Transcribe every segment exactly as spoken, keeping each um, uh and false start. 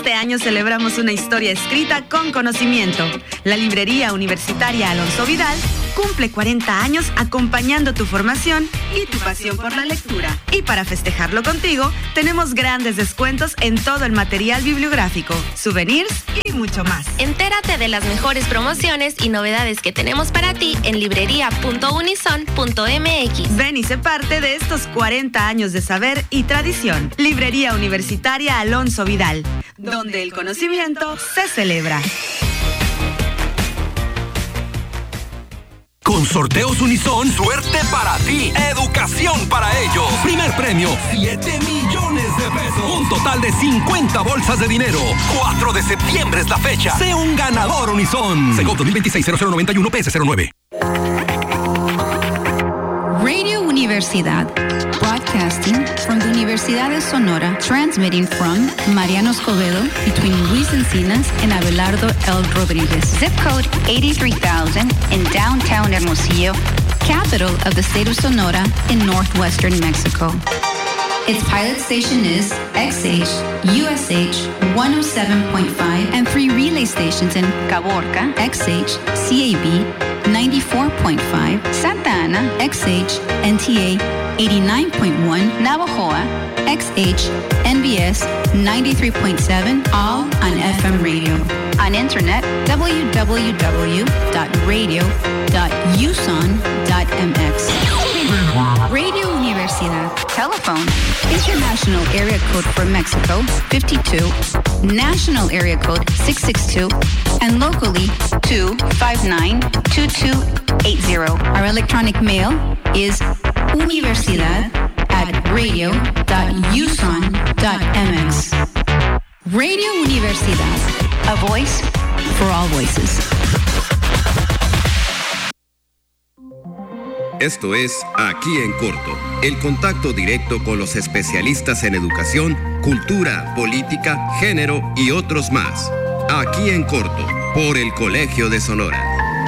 Este año celebramos una historia escrita con conocimiento. La Librería Universitaria Alonso Vidal cumple cuarenta años acompañando tu formación y tu pasión por la lectura. Y para festejarlo contigo, tenemos grandes descuentos en todo el material bibliográfico, souvenirs y mucho más. Entérate de las mejores promociones y novedades que tenemos para ti en librería punto unison punto m x. Ven y sé parte de estos cuarenta años de saber y tradición. Librería Universitaria Alonso Vidal, donde el conocimiento se celebra. Con Sorteos Unison, suerte para ti, educación para ellos. Primer premio, siete millones de pesos. Un total de cincuenta bolsas de dinero. cuatro de septiembre es la fecha. Sé un ganador Unison. Segov dos mil veintiséis cero cero noventa y uno P S cero nueve. Radio Universidad. Broadcasting from the Universidad de Sonora, transmitting from Mariano Escobedo between Luis Encinas and Abelardo L. Rodriguez. Zip code eighty-three thousand in downtown Hermosillo, capital of the state of Sonora in northwestern Mexico. Its pilot station is X H, U S H one oh seven point five, and three relay stations in Caborca, X H, C A B ninety-four point five, Santa Ana, X H, N T A eighty-nine point one, Navajoa, X H, N B S ninety-three point seven, all on F M radio. On internet, w w w dot radio dot uson dot m x. Radio Universidad. telephone, International area code for Mexico, fifty-two, national area code six six two, and locally two five nine, two two eight zero. Our electronic mail is universidad at radio dot uson dot m x. Radio Universidad, a voice for all voices. Esto es Aquí en Corto, el contacto directo con los especialistas en educación, cultura, política, género y otros más. Aquí en Corto, por el Colegio de Sonora.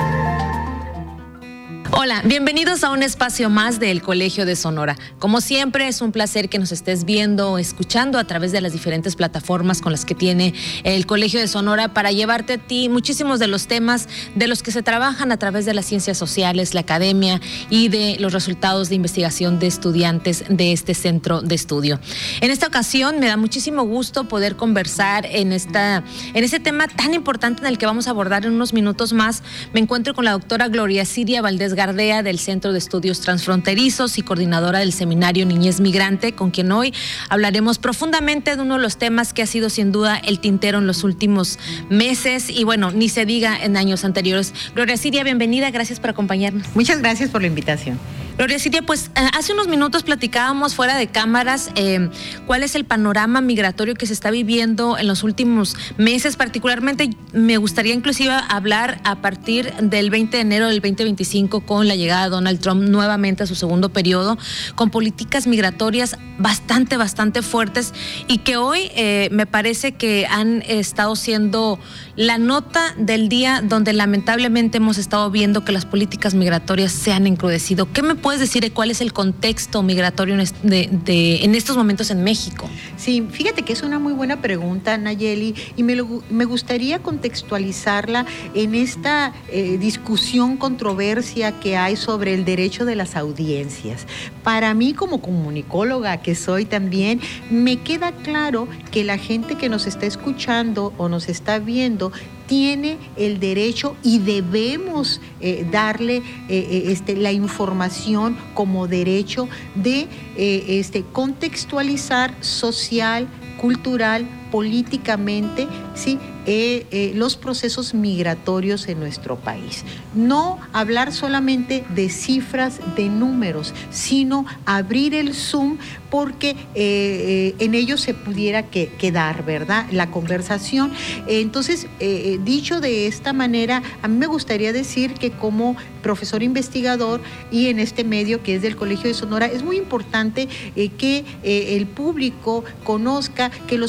Hola, bienvenidos a un espacio más del Colegio de Sonora. Como siempre, es un placer que nos estés viendo o escuchando a través de las diferentes plataformas con las que tiene el Colegio de Sonora para llevarte a ti muchísimos de los temas de los que se trabajan a través de las ciencias sociales, la academia y de los resultados de investigación de estudiantes de este centro de estudio. En esta ocasión me da muchísimo gusto poder conversar en, esta, en este tema tan importante en el que vamos a abordar en unos minutos más. Me encuentro con la doctora Gloria Siria Valdés Gardea del Centro de Estudios Transfronterizos y coordinadora del Seminario Niñez Migrante, con quien hoy hablaremos profundamente de uno de los temas que ha sido sin duda el tintero en los últimos meses y bueno, ni se diga en años anteriores. Gloria Siria, bienvenida, gracias por acompañarnos. Muchas gracias por la invitación. Gloria Siria, pues hace unos minutos platicábamos fuera de cámaras eh, cuál es el panorama migratorio que se está viviendo en los últimos meses. Particularmente me gustaría inclusive hablar a partir del veinte de enero del veinte veinticinco con la llegada de Donald Trump nuevamente a su segundo periodo, con políticas migratorias bastante, bastante fuertes y que hoy eh, me parece que han estado siendo la nota del día donde lamentablemente hemos estado viendo que las políticas migratorias se han encrudecido. ¿Qué me puedes decir de cuál es el contexto migratorio en, este, de, de, en estos momentos en México? Sí, fíjate que es una muy buena pregunta, Nayeli, y me, lo, me gustaría contextualizarla en esta eh, discusión, controversia que hay sobre el derecho de las audiencias. Para mí, como comunicóloga que soy también, me queda claro que la gente que nos está escuchando o nos está viendo tiene el derecho y debemos eh, darle eh, este, la información como derecho de eh, este, contextualizar social, cultural, políticamente, ¿sí? Eh, eh, los procesos migratorios en nuestro país. No hablar solamente de cifras, de números, sino abrir el Zoom porque eh, eh, en ello se pudiera que, quedar, ¿verdad?, la conversación. Eh, entonces, eh, dicho de esta manera, a mí me gustaría decir que como profesor investigador y en este medio que es del Colegio de Sonora, es muy importante eh, que eh, el público conozca que los procesos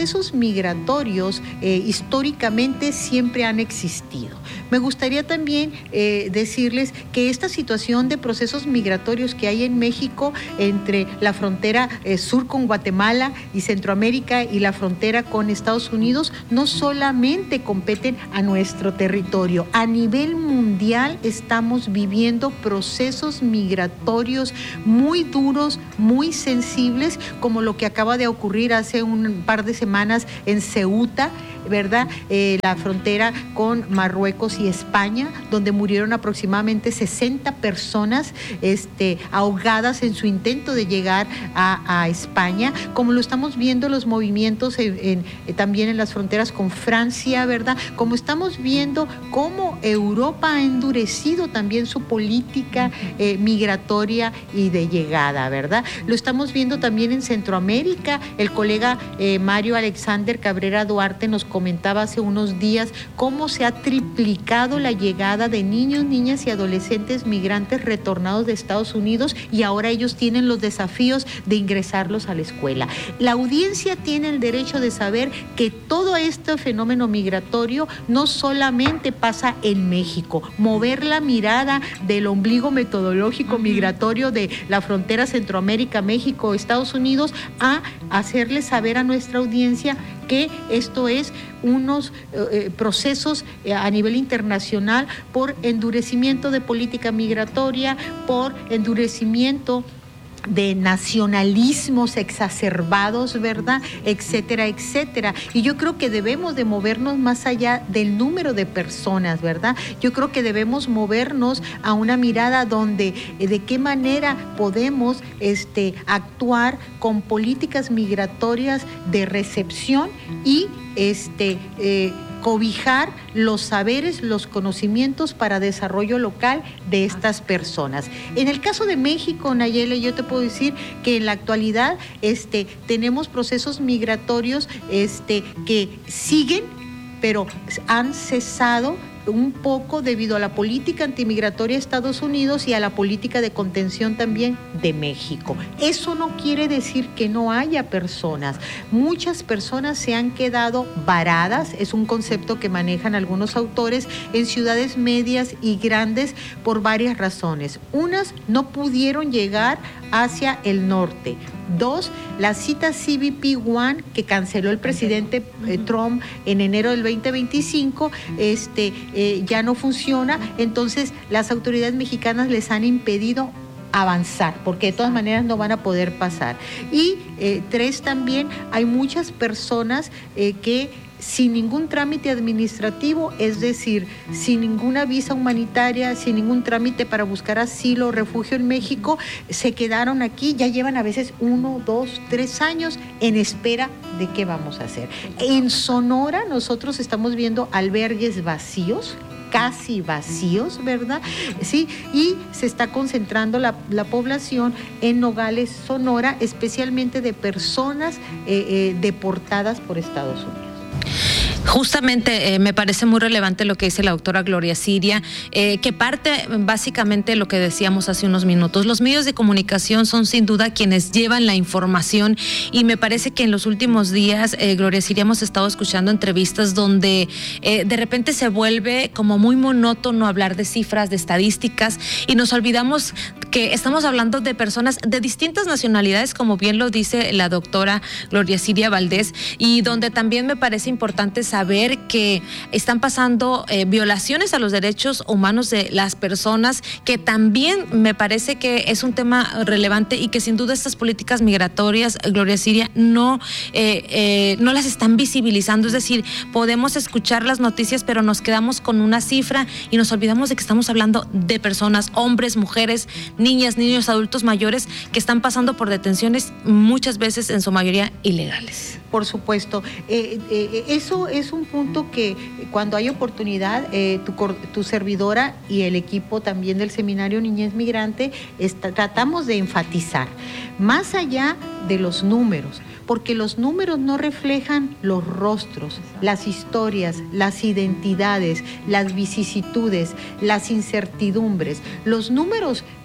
procesos migratorios eh, históricamente siempre han existido. Me gustaría también eh, decirles que esta situación de procesos migratorios que hay en México entre la frontera eh, sur con Guatemala y Centroamérica y la frontera con Estados Unidos no solamente competen a nuestro territorio. A nivel mundial estamos viviendo procesos migratorios muy duros, muy sensibles, como lo que acaba de ocurrir hace un par de semanas en Ceuta, ¿verdad? Eh, la frontera con Marruecos y España, donde murieron aproximadamente sesenta personas este, ahogadas en su intento de llegar a, a España, como lo estamos viendo los movimientos en, en, eh, también en las fronteras con Francia, ¿verdad? Como estamos viendo cómo Europa ha endurecido también su política eh, migratoria y de llegada, ¿verdad? Lo estamos viendo también en Centroamérica. El colega eh, Mario Alexander Cabrera Duarte nos comentaba hace unos días cómo se ha triplicado la llegada de niños, niñas y adolescentes migrantes retornados de Estados Unidos, y ahora ellos tienen los desafíos de ingresarlos a la escuela. La audiencia tiene el derecho de saber que todo este fenómeno migratorio no solamente pasa en México. Mover la mirada del ombligo metodológico migratorio de la frontera Centroamérica, México, Estados Unidos, a hacerle saber a nuestra audiencia que esto es unos eh, procesos eh, a nivel internacional por endurecimiento de política migratoria, por endurecimiento de nacionalismos exacerbados, ¿verdad? Etcétera, etcétera. Y yo creo que debemos de movernos más allá del número de personas, ¿verdad? Yo creo que debemos movernos a una mirada donde eh, de qué manera podemos este, actuar con políticas migratorias de recepción y este eh, cobijar los saberes, los conocimientos para desarrollo local de estas personas. En el caso de México, Nayeli, yo te puedo decir que en la actualidad este, tenemos procesos migratorios este, que siguen, pero han cesado un poco debido a la política antimigratoria de Estados Unidos y a la política de contención también de México. Eso no quiere decir que no haya personas. Muchas personas se han quedado varadas, es un concepto que manejan algunos autores, en ciudades medias y grandes por varias razones. Unas, no pudieron llegar hacia el norte. Dos, la cita C B P uno que canceló el presidente eh, Trump en enero del veinte veinticinco, este, eh, ya no funciona, entonces las autoridades mexicanas les han impedido avanzar, porque de todas maneras no van a poder pasar. Y eh, tres, también hay muchas personas eh, que sin ningún trámite administrativo, es decir, sin ninguna visa humanitaria, sin ningún trámite para buscar asilo o refugio en México, se quedaron aquí, ya llevan a veces uno, dos, tres años en espera de qué vamos a hacer. En Sonora nosotros estamos viendo albergues vacíos, casi vacíos, ¿verdad? Sí, y se está concentrando la, la población en Nogales, Sonora, especialmente de personas eh, eh, deportadas por Estados Unidos. Justamente eh, me parece muy relevante lo que dice la doctora Gloria Siria, eh, que parte básicamente de lo que decíamos hace unos minutos. Los medios de comunicación son sin duda quienes llevan la información, y me parece que en los últimos días, eh, Gloria Siria, hemos estado escuchando entrevistas donde eh, de repente se vuelve como muy monótono hablar de cifras, de estadísticas, y nos olvidamos que estamos hablando de personas de distintas nacionalidades, como bien lo dice la doctora Gloria Siria Valdés, y donde también me parece importante saber saber que están pasando eh, violaciones a los derechos humanos de las personas, que también me parece que es un tema relevante y que sin duda estas políticas migratorias, Gloria Siria, no, eh, eh, no las están visibilizando. Es decir, podemos escuchar las noticias, pero nos quedamos con una cifra y nos olvidamos de que estamos hablando de personas, hombres, mujeres, niñas, niños, adultos mayores, que están pasando por detenciones muchas veces, en su mayoría, ilegales. Por supuesto. Eh, eh, eso es un punto que cuando hay oportunidad, eh, tu, tu servidora y el equipo también del Seminario Niñez Migrante está, tratamos de enfatizar, más allá de los números, porque los números no reflejan los rostros, las historias, las identidades, las vicisitudes, las incertidumbres. Los números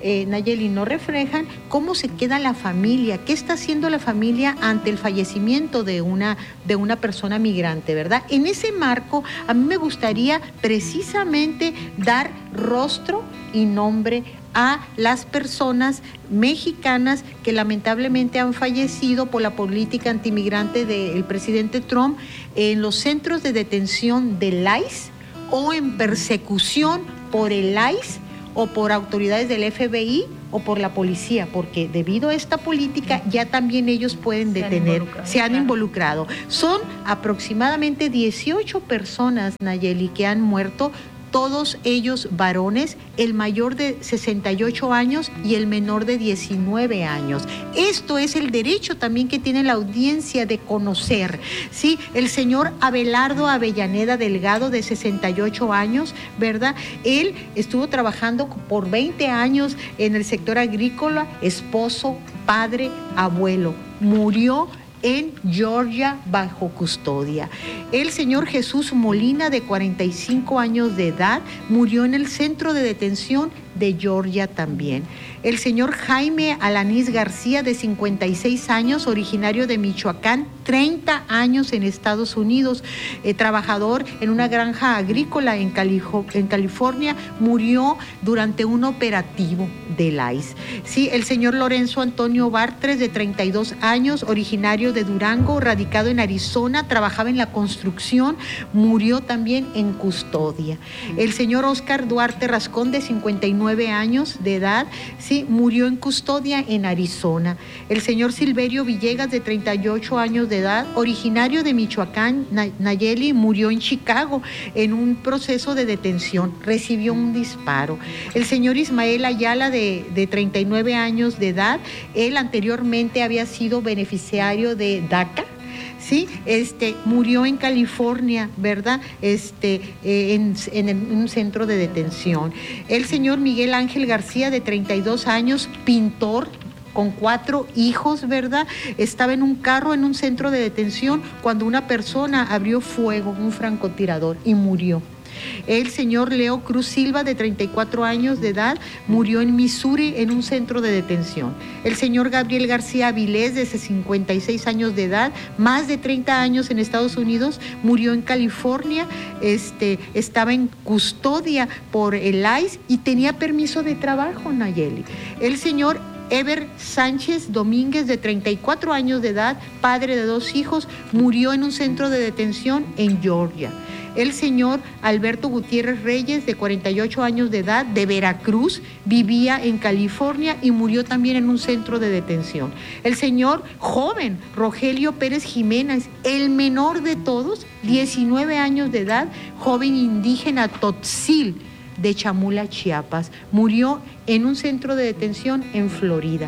eh, Nayeli, no reflejan cómo se queda la familia, qué está haciendo la familia ante el fallecimiento de una, de una persona migrante, ¿verdad? En ese marco, a mí me gustaría precisamente dar rostro y nombre a las personas mexicanas que lamentablemente han fallecido por la política antimigrante del presidente Trump en los centros de detención del I C E o en persecución por el I C E o por autoridades del F B I o por la policía, porque debido a esta política ya también ellos pueden detener, se han involucrado. Son aproximadamente dieciocho personas, Nayeli, que han muerto, todos ellos varones, el mayor de sesenta y ocho años y el menor de diecinueve años. Esto es el derecho también que tiene la audiencia de conocer, ¿sí? El señor Abelardo Avellaneda Delgado, de sesenta y ocho años, ¿verdad? Él estuvo trabajando por veinte años en el sector agrícola, esposo, padre, abuelo. Murió en Georgia bajo custodia. El señor Jesús Molina, de cuarenta y cinco años de edad, murió en el centro de detención de Georgia también. El señor Jaime Alanís García, de cincuenta y seis años, originario de Michoacán, treinta años en Estados Unidos, eh, trabajador en una granja agrícola en, Calijo, en California, murió durante un operativo del I C E. Sí, el señor Lorenzo Antonio Bartres, de treinta y dos años, originario de Durango, radicado en Arizona, trabajaba en la construcción, murió también en custodia. El señor Oscar Duarte Rascón, de cincuenta y nueve años de edad, sí, murió en custodia en Arizona. El señor Silverio Villegas, de treinta y ocho años de edad, originario de Michoacán, Nayeli, murió en Chicago en un proceso de detención, recibió un disparo. El señor Ismael Ayala, de, de treinta y nueve años de edad, él anteriormente había sido beneficiario de DACA, sí, este, murió en California, ¿verdad? Este, eh, en, en, en un centro de detención. El señor Miguel Ángel García, de treinta y dos años, pintor, con cuatro hijos, ¿verdad? Estaba en un carro en un centro de detención cuando una persona abrió fuego, un francotirador, y murió. El señor Leo Cruz Silva, de treinta y cuatro años de edad, murió en Missouri en un centro de detención. El señor Gabriel García Avilés, de cincuenta y seis años de edad, más de treinta años en Estados Unidos, murió en California, este, estaba en custodia por el I C E y tenía permiso de trabajo, Nayeli. El señor Ever Sánchez Domínguez, de treinta y cuatro años de edad, padre de dos hijos, murió en un centro de detención en Georgia. El señor Alberto Gutiérrez Reyes, de cuarenta y ocho años de edad, de Veracruz, vivía en California y murió también en un centro de detención. El señor joven Rogelio Pérez Jiménez, el menor de todos, diecinueve años de edad, joven indígena Tzotzil, de Chamula, Chiapas, murió en un centro de detención en Florida.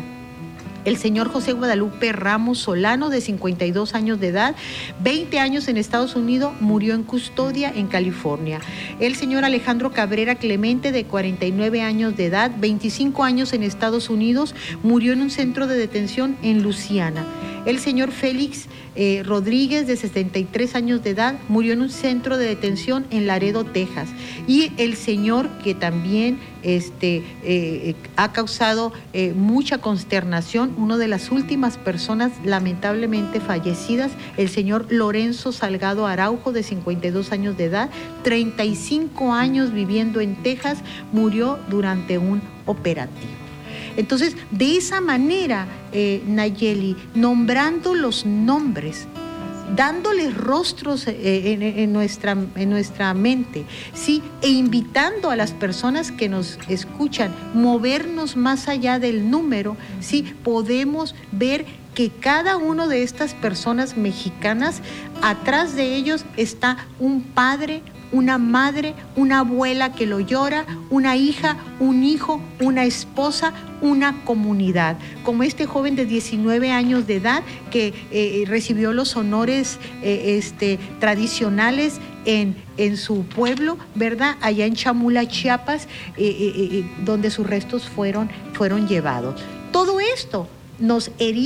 El señor José Guadalupe Ramos Solano, de cincuenta y dos años de edad, veinte años en Estados Unidos, murió en custodia en California. El señor Alejandro Cabrera Clemente, de cuarenta y nueve años de edad, veinticinco años en Estados Unidos, murió en un centro de detención en Luisiana. El señor Félix eh, Rodríguez, de setenta y tres años de edad, murió en un centro de detención en Laredo, Texas. Y el señor que también este, eh, ha causado eh, mucha consternación, una de las últimas personas lamentablemente fallecidas, el señor Lorenzo Salgado Araujo, de cincuenta y dos años de edad, treinta y cinco años viviendo en Texas, murió durante un operativo. Entonces, de esa manera, eh, Nayeli, nombrando los nombres, dándoles rostros eh, en, en, nuestra, en nuestra mente, ¿sí? E invitando a las personas que nos escuchan, movernos más allá del número, ¿sí? Podemos ver que cada una de estas personas mexicanas, atrás de ellos está un padre, una madre, una abuela que lo llora, una hija, un hijo, una esposa, una comunidad. Como este joven de diecinueve años de edad que eh, recibió los honores eh, este, tradicionales en, en su pueblo, ¿verdad? Allá en Chamula, Chiapas, eh, eh, eh, donde sus restos fueron, fueron llevados. Todo esto nos eriza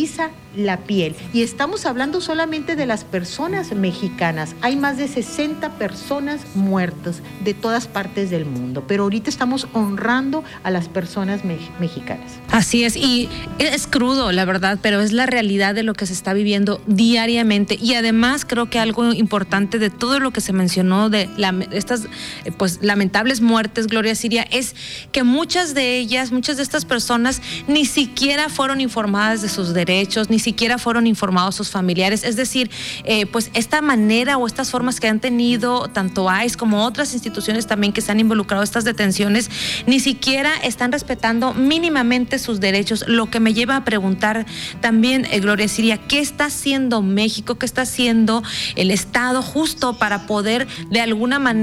la piel. Y estamos hablando solamente de las personas mexicanas. Hay más de sesenta personas muertas de todas partes del mundo, pero ahorita estamos honrando a las personas me- mexicanas. Así es, y es crudo, la verdad, pero es la realidad de lo que se está viviendo diariamente. Y además creo que algo importante de todo lo que se mencionó de la, estas pues lamentables muertes, Gloria Siria, es que muchas de ellas, muchas de estas personas ni siquiera fueron informadas de sus derechos, ni siquiera fueron informados sus familiares. Es decir, eh, pues esta manera o estas formas que han tenido tanto I C E como otras instituciones también que se han involucrado en estas detenciones, ni siquiera están respetando mínimamente sus derechos, lo que me lleva a preguntar también, eh, Gloria Siria, ¿qué está haciendo México? ¿Qué está haciendo el Estado justo para poder de alguna manera